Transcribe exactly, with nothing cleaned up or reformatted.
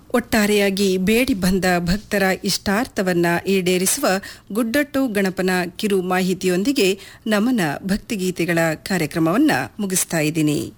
ಒಟ್ಟಾರೆಯಾಗಿ ಬೇಡಿ ಬಂದ ಭಕ್ತರ ಇಷ್ಟಾರ್ಥವನ್ನ ಈಡೇರಿಸುವ ಗುಡ್ಡಟ್ಟು ಗಣಪನ ಕಿರು ಮಾಹಿತಿಯೊಂದಿಗೆ ನಮನ ಭಕ್ತಿಗೀತೆಗಳ ಕಾರ್ಯಕ್ರಮವನ್ನ ಮುಗಿಸ್ತಾ ಇದ್ದೀನಿ.